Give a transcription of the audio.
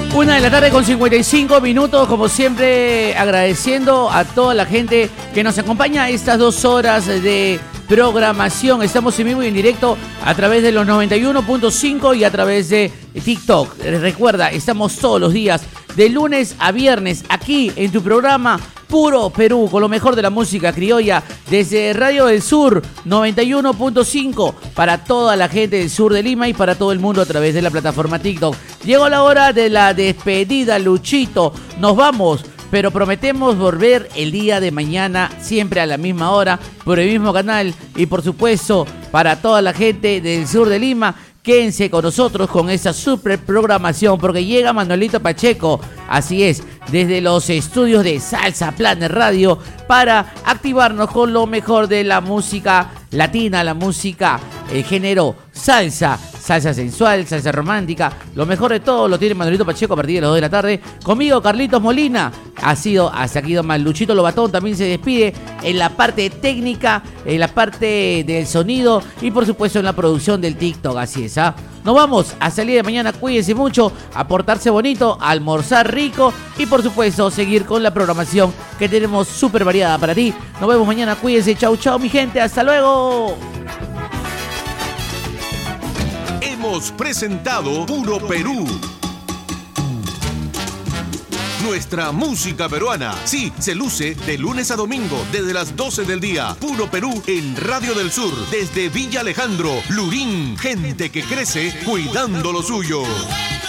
1 de la tarde con 55 minutos, como siempre agradeciendo a toda la gente que nos acompaña estas 2 horas de programación. Estamos en vivo y en directo a través de los 91.5 y a través de TikTok. Recuerda, estamos todos los días, de lunes a viernes, aquí en tu programa Puro Perú, con lo mejor de la música criolla, desde Radio del Sur 91.5 para toda la gente del sur de Lima y para todo el mundo a través de la plataforma TikTok. Llegó la hora de la despedida, Luchito. Nos vamos, pero prometemos volver el día de mañana, siempre a la misma hora, por el mismo canal. Y por supuesto, para toda la gente del sur de Lima, quédense con nosotros con esa super programación, porque llega Manuelito Pacheco, así es, desde los estudios de Salsa Planet Radio, para activarnos con lo mejor de la música latina, la música, el género salsa, salsa sensual, salsa romántica. Lo mejor de todo lo tiene Manuelito Pacheco a partir de las 2 de la tarde. Conmigo, Carlitos Molina. Ha sido hasta aquí nomás. Luchito Lobatón también se despide en la parte técnica, en la parte del sonido y por supuesto en la producción del TikTok. Así es, ¿ah? Nos vamos a salir de mañana. Cuídense mucho, a portarse bonito, a almorzar rico y por supuesto seguir con la programación que tenemos súper variada para ti. Nos vemos mañana. Cuídense. Chau, chau, mi gente. Hasta luego. Hemos presentado Puro Perú. Nuestra música peruana, sí, se luce de lunes a domingo desde las 12 del día. Puro Perú en Radio del Sur, desde Villa Alejandro, Lurín, gente que crece cuidando lo suyo.